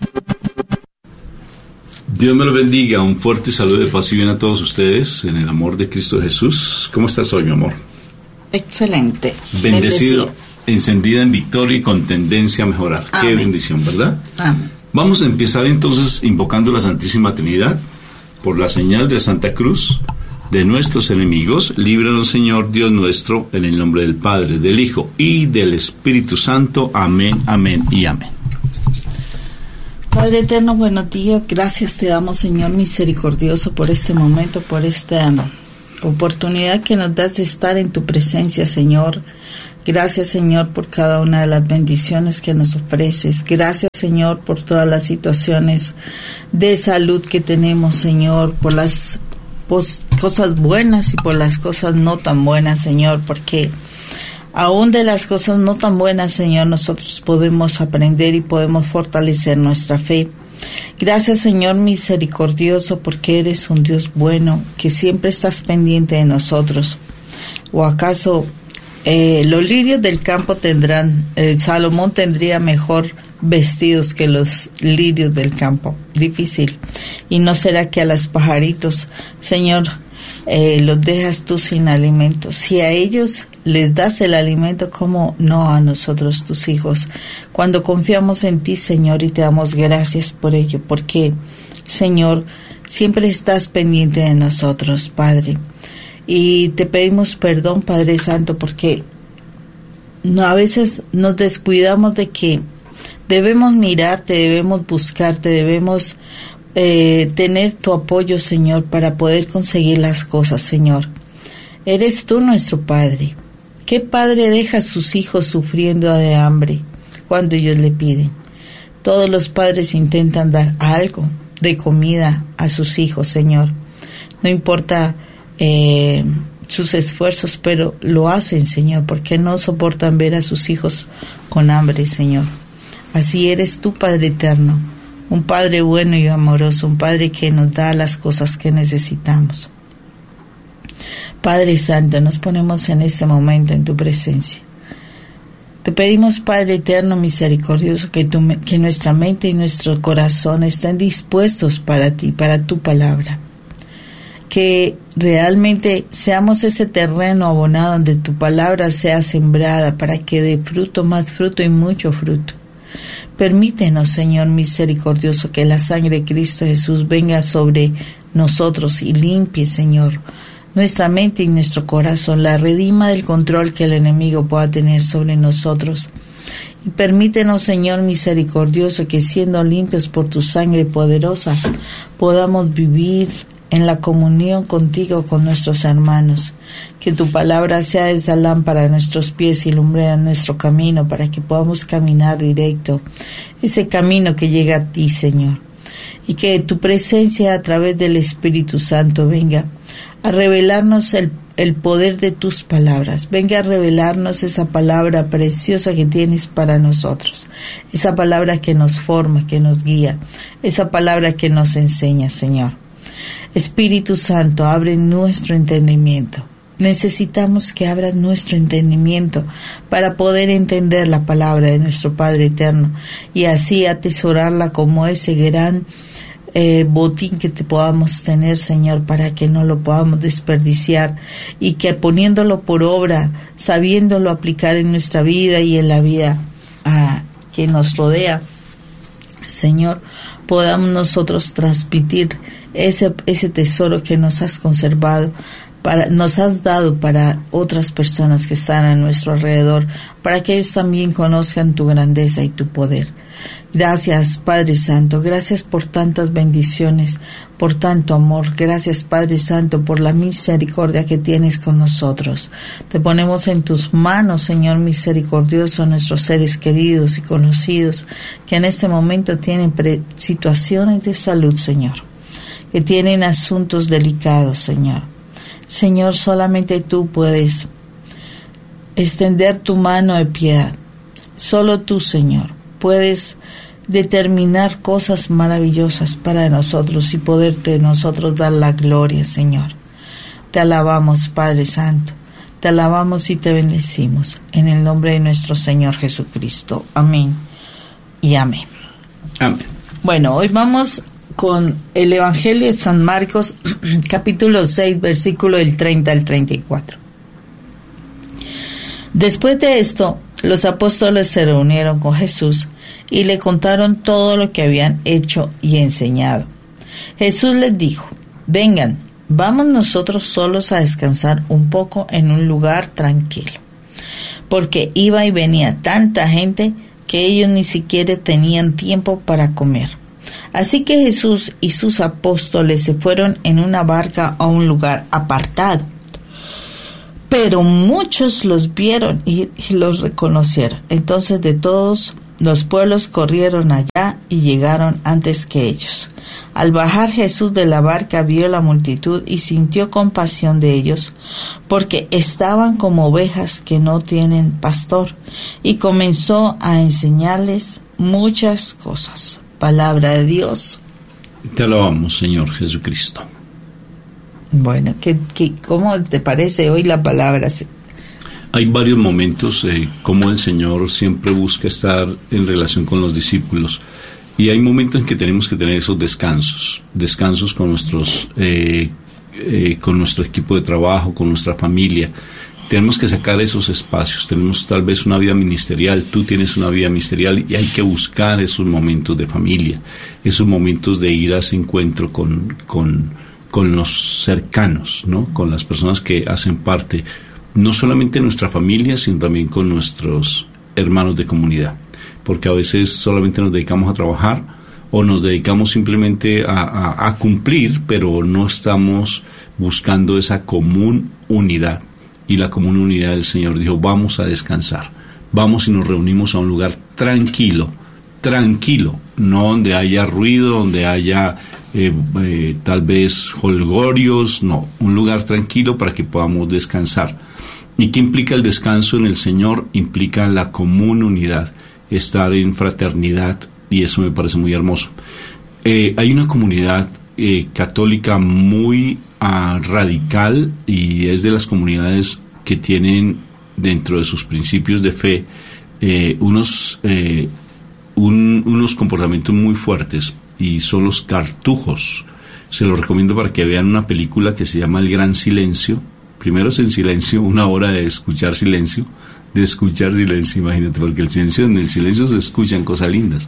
Dios me lo bendiga. Un fuerte saludo de paz y bien a todos ustedes en el amor de Cristo Jesús. ¿Cómo estás hoy, mi amor? Excelente. Bendecido, encendida en victoria y con tendencia a mejorar. Amén. Qué bendición, ¿verdad? Amén. Vamos a empezar entonces invocando la Santísima Trinidad. Por la señal de Santa Cruz de nuestros enemigos, líbranos, Señor Dios nuestro, en el nombre del Padre, del Hijo y del Espíritu Santo. Amén, amén y amén. Padre eterno, buenos días. Gracias te damos, Señor misericordioso, por este momento, por esta oportunidad que nos das de estar en tu presencia, Señor. Gracias, Señor, por cada una de las bendiciones que nos ofreces. Gracias, Señor, por todas las situaciones de salud que tenemos, Señor, por las cosas buenas y por las cosas no tan buenas, Señor, porque aún de las cosas no tan buenas, Señor, nosotros podemos aprender y podemos fortalecer nuestra fe. Gracias, Señor misericordioso, porque eres un Dios bueno, que siempre estás pendiente de nosotros. ¿O acaso los lirios del campo tendrán, Salomón tendría mejor vestidos que los lirios del campo? Difícil. ¿Y no será que a los pajaritos, Señor, los dejas tú sin alimento? Si a ellos les das el alimento, ¿cómo no a nosotros, tus hijos? Cuando confiamos en ti, Señor, y te damos gracias por ello, porque, Señor, siempre estás pendiente de nosotros, Padre. Y te pedimos perdón, Padre Santo, porque a veces nos descuidamos de que debemos mirarte, debemos buscarte, debemos tener tu apoyo, Señor, para poder conseguir las cosas, Señor. Eres tú nuestro Padre. ¿Qué padre deja a sus hijos sufriendo de hambre cuando ellos le piden? Todos los padres intentan dar algo de comida a sus hijos, Señor. No importa sus esfuerzos, pero lo hacen, Señor, porque no soportan ver a sus hijos con hambre, Señor. Así eres tú, Padre eterno, un Padre bueno y amoroso, un Padre que nos da las cosas que necesitamos. Padre Santo, nos ponemos en este momento en tu presencia. Te pedimos, Padre eterno, misericordioso, que nuestra mente y nuestro corazón estén dispuestos para ti, para tu palabra. Que realmente seamos ese terreno abonado donde tu palabra sea sembrada para que dé fruto, más fruto y mucho fruto. Permítenos, Señor misericordioso, que la sangre de Cristo Jesús venga sobre nosotros y limpie, Señor, nuestra mente y nuestro corazón, la redima del control que el enemigo pueda tener sobre nosotros. Y permítenos, Señor misericordioso, que siendo limpios por tu sangre poderosa, podamos vivir en la comunión contigo, con nuestros hermanos. Que tu palabra sea esa lámpara a nuestros pies y lumbrera nuestro camino, para que podamos caminar directo, ese camino que llega a ti, Señor. Y que tu presencia a través del Espíritu Santo venga a revelarnos el poder de tus palabras. Venga a revelarnos esa palabra preciosa que tienes para nosotros. Esa palabra que nos forma, que nos guía. Esa palabra que nos enseña, Señor. Espíritu Santo, abre nuestro entendimiento. Necesitamos que abras nuestro entendimiento para poder entender la palabra de nuestro Padre eterno y así atesorarla como ese gran botín que te podamos tener, Señor, para que no lo podamos desperdiciar y que poniéndolo por obra, sabiéndolo aplicar en nuestra vida y en la vida que nos rodea, Señor, podamos nosotros transmitir ese tesoro que nos has conservado, nos has dado para otras personas que están a nuestro alrededor, para que ellos también conozcan tu grandeza y tu poder. Gracias, Padre Santo, gracias por tantas bendiciones, por tanto amor. Gracias, Padre Santo, por la misericordia que tienes con nosotros. Te ponemos en tus manos, Señor misericordioso, nuestros seres queridos y conocidos que en este momento tienen situaciones de salud, Señor, que tienen asuntos delicados, Señor. Señor, solamente tú puedes extender tu mano de piedad. Solo tú, Señor, puedes determinar cosas maravillosas para nosotros y poderte nosotros dar la gloria, Señor. Te alabamos, Padre Santo, te alabamos y te bendecimos en el nombre de nuestro Señor Jesucristo. Amén y amén. Amén. Bueno, hoy vamos con el Evangelio de San Marcos, capítulo 6, versículo del 30 al 34. Después de esto, los apóstoles se reunieron con Jesús y le contaron todo lo que habían hecho y enseñado. Jesús les dijo: vengan, vamos nosotros solos a descansar un poco en un lugar tranquilo, porque iba y venía tanta gente que ellos ni siquiera tenían tiempo para comer. Así que Jesús y sus apóstoles se fueron en una barca a un lugar apartado. Pero muchos los vieron y los reconocieron. Entonces de todos los pueblos corrieron allá y llegaron antes que ellos. Al bajar Jesús de la barca vio la multitud y sintió compasión de ellos, porque estaban como ovejas que no tienen pastor, y comenzó a enseñarles muchas cosas. Palabra de Dios. Te alabamos, Señor Jesucristo. Bueno, ¿cómo te parece hoy la palabra? Hay varios momentos como el Señor siempre busca estar en relación con los discípulos, y hay momentos en que tenemos que tener esos descansos con con nuestro equipo de trabajo, con nuestra familia. Tenemos que sacar esos espacios. Tenemos tal vez una vida ministerial, tú tienes una vida ministerial, y hay que buscar esos momentos de familia, esos momentos de ir a ese encuentro con los cercanos, ¿no? Con las personas que hacen parte no solamente de nuestra familia, sino también con nuestros hermanos de comunidad, porque a veces solamente nos dedicamos a trabajar o nos dedicamos simplemente a cumplir, pero no estamos buscando esa común unidad. Y la común unidad del Señor dijo: vamos a descansar, vamos y nos reunimos a un lugar tranquilo, no donde haya ruido, donde haya tal vez jolgorios, no, un lugar tranquilo para que podamos descansar. ¿Y qué implica el descanso en el Señor? Implica la común unidad, estar en fraternidad, y eso me parece muy hermoso. Hay una comunidad católica muy radical, y es de las comunidades que tienen dentro de sus principios de fe unos comportamientos muy fuertes, y son los cartujos. Se los recomiendo para que vean una película que se llama El Gran Silencio. Primero es en silencio, 1 hora de escuchar silencio, imagínate, porque en el silencio se escuchan cosas lindas.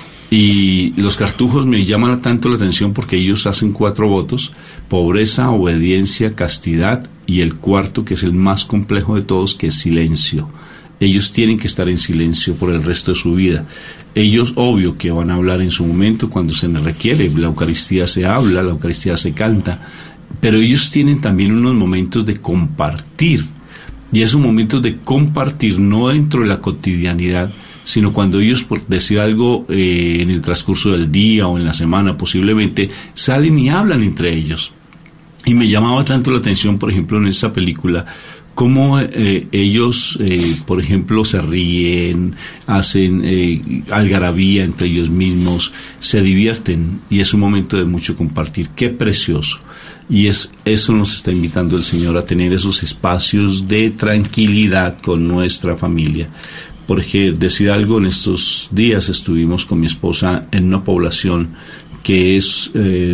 Y los cartujos me llaman tanto la atención porque ellos hacen 4 votos: pobreza, obediencia, castidad, y el cuarto, que es el más complejo de todos, que es silencio. Ellos tienen que estar en silencio por el resto de su vida. Ellos, obvio, que van a hablar en su momento cuando se les requiere. La Eucaristía se habla, la Eucaristía se canta, pero ellos tienen también unos momentos de compartir, y esos momentos de compartir no dentro de la cotidianidad, sino cuando ellos, por decir algo, en el transcurso del día o en la semana posiblemente, salen y hablan entre ellos. Y me llamaba tanto la atención, por ejemplo, en esta película, cómo ellos, por ejemplo, se ríen, hacen algarabía entre ellos mismos, se divierten, y es un momento de mucho compartir. ¡Qué precioso! Y eso nos está invitando el Señor, a tener esos espacios de tranquilidad con nuestra familia. Porque, decir algo, en estos días estuvimos con mi esposa en una población que es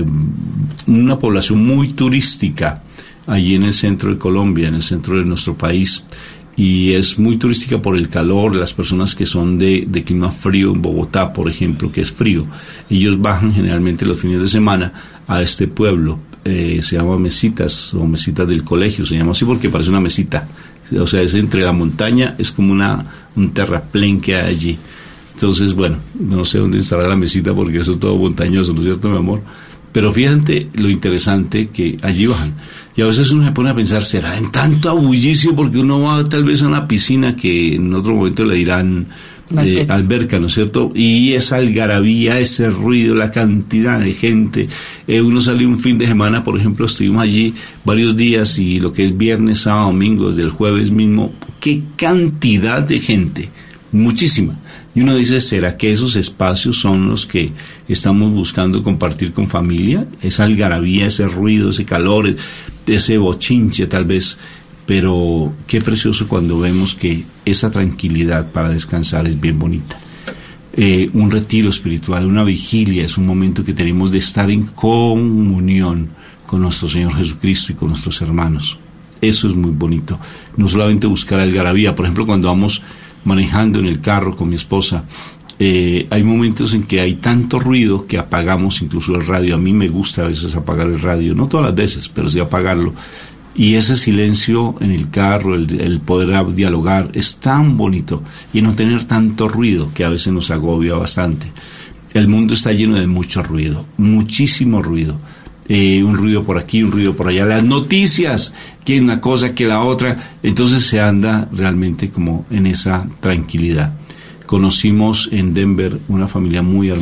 una población muy turística, allí en el centro de Colombia, en el centro de nuestro país, y es muy turística por el calor. Las personas que son de clima frío, en Bogotá, por ejemplo, que es frío, ellos bajan generalmente los fines de semana a este pueblo. Se llama Mesitas, o Mesitas del Colegio, se llama así porque parece una mesita, o sea, es entre la montaña, es como un terraplén que hay allí. Entonces, bueno, no sé dónde estará la mesita porque eso es todo montañoso, ¿no es cierto, mi amor? Pero fíjate lo interesante que allí bajan. Y a veces uno se pone a pensar, ¿será en tanto bullicio? Porque uno va tal vez a una piscina que en otro momento le dirán alberca, ¿no es cierto? Y esa algarabía, ese ruido, la cantidad de gente. Uno sale un fin de semana, por ejemplo, estuvimos allí varios días, y lo que es viernes, sábado, domingo, desde el jueves mismo, qué cantidad de gente. muchísima. Y uno dice, ¿será que esos espacios son los que estamos buscando compartir con familia? Esa algarabía, ese ruido, ese calor, ese bochinche tal vez. Pero qué precioso cuando vemos que esa tranquilidad para descansar es bien bonita. Un retiro espiritual, una vigilia, es un momento que tenemos de estar en comunión con nuestro Señor Jesucristo y con nuestros hermanos. Eso es muy bonito. No solamente buscar algarabía. Por ejemplo, cuando vamos manejando en el carro con mi esposa, hay momentos en que hay tanto ruido que apagamos incluso el radio. A mí me gusta a veces apagar el radio, no todas las veces, pero sí apagarlo. Y ese silencio en el carro, el poder dialogar, es tan bonito. Y no tener tanto ruido, que a veces nos agobia bastante. El mundo está lleno de mucho ruido, muchísimo ruido. Un ruido por aquí, un ruido por allá. Las noticias, que una cosa, que la otra. Entonces se anda realmente como en esa tranquilidad. Conocimos en Denver una familia muy hermosa.